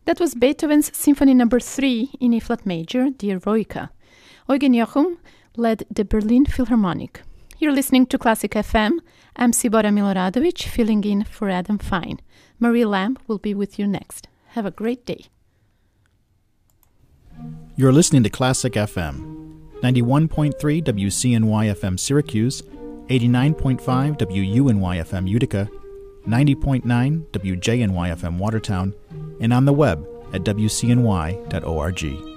That was Beethoven's Symphony No. 3 in A-flat major, the Eroica. Eugen Jochum led the Berlin Philharmonic. You're listening to Classic FM. I'm Sibora Miloradovic, filling in for Adam Fine. Marie Lamb will be with you next. Have a great day. You're listening to Classic FM, 91.3 WCNY FM Syracuse, 89.5 WUNY FM Utica, 90.9 WJNY FM Watertown, and on the web at wcny.org.